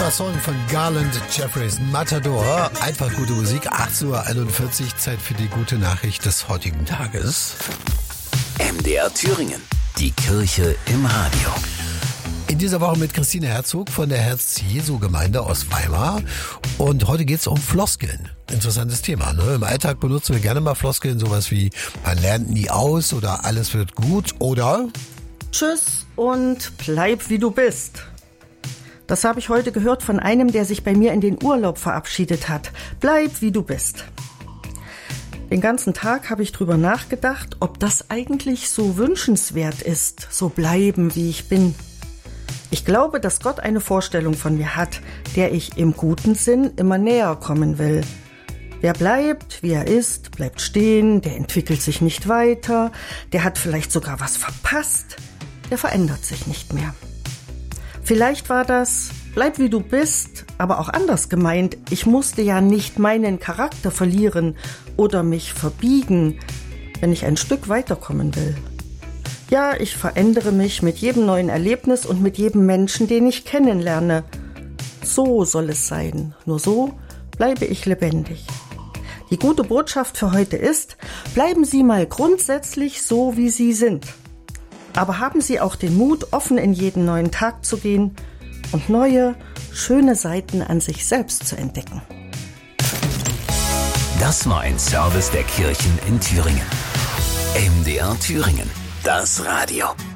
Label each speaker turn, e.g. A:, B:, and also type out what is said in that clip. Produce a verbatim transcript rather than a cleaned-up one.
A: Wunderbarer Song von Garland Jeffries, Matador. Einfach gute Musik, acht Uhr einundvierzig, Zeit für die gute Nachricht des heutigen Tages.
B: M D R Thüringen, die Kirche im Radio.
A: In dieser Woche mit Christine Herzog von der Herz-Jesu-Gemeinde aus Weimar. Und heute geht es um Floskeln. Interessantes Thema, ne? Im Alltag benutzen wir gerne mal Floskeln, sowas wie man lernt nie aus oder alles wird gut oder
C: Tschüss und bleib wie du bist. Das habe ich heute gehört von einem, der sich bei mir in den Urlaub verabschiedet hat. Bleib wie du bist. Den ganzen Tag habe ich drüber nachgedacht, ob das eigentlich so wünschenswert ist, so bleiben wie ich bin. Ich glaube, dass Gott eine Vorstellung von mir hat, der ich im guten Sinn immer näher kommen will. Wer bleibt, wie er ist, bleibt stehen, der entwickelt sich nicht weiter, der hat vielleicht sogar was verpasst, der verändert sich nicht mehr. Vielleicht war das, bleib wie du bist, aber auch anders gemeint. Ich musste ja nicht meinen Charakter verlieren oder mich verbiegen, wenn ich ein Stück weiterkommen will. Ja, ich verändere mich mit jedem neuen Erlebnis und mit jedem Menschen, den ich kennenlerne. So soll es sein. Nur so bleibe ich lebendig. Die gute Botschaft für heute ist, bleiben Sie mal grundsätzlich so, wie Sie sind. Aber haben Sie auch den Mut, offen in jeden neuen Tag zu gehen und neue, schöne Seiten an sich selbst zu entdecken.
B: Das war ein Service der Kirchen in Thüringen. M D R Thüringen, das Radio.